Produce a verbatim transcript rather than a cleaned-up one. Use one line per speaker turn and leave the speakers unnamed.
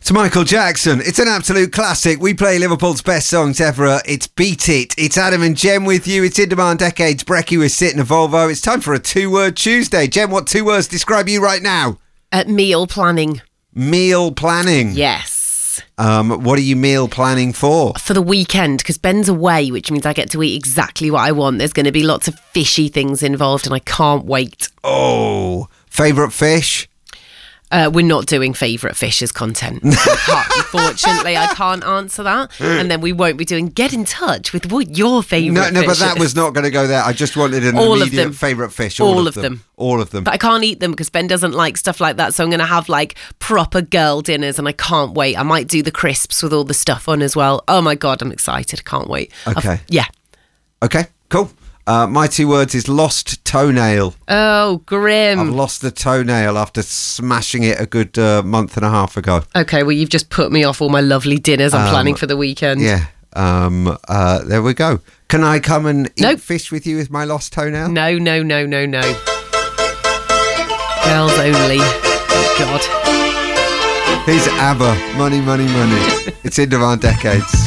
It's Michael Jackson. It's an absolute classic. We play Liverpool's best songs ever. It's Beat It. It's Adam and Jem with you. It's In Demand Decades. Brecky with Sit in a Volvo. It's time for a two-word Tuesday. Jem, what two words describe you right now?
Uh, meal planning.
Meal planning.
Yes.
Um, what are you meal planning for?
For the weekend, because Ben's away, which means I get to eat exactly what I want. There's going to be lots of fishy things involved and I can't wait.
Oh, favourite fish?
Uh, we're not doing favourite fish as content. So I can't, unfortunately, I can't answer that. And then we won't be doing get in touch with what your favourite
No, no,
fish
but that
is.
was not going to go there. I just wanted an
All of
immediate
them.
favourite fish. All,
All
of
of
them.
them.
All of them.
But I can't eat them because Ben doesn't like stuff like that. So I'm going to have like proper girl dinners and I can't wait. I might do the crisps with all the stuff on as well. Oh my God, I'm excited. I can't wait.
Okay.
I've, yeah.
Okay, cool. Uh, my two words is lost toenail.
Oh, grim.
I've lost the toenail after smashing it a good uh, month and a half ago.
Okay, well, you've just put me off all my lovely dinners I'm
Um,
planning for the weekend.
Yeah. Um, uh, there we go. Can I come and eat
Nope.
fish with you with my lost toenail?
No, no, no, no, no. Girls only. Oh, God.
Here's ABBA. Money, money, money. It's In Demand Decades.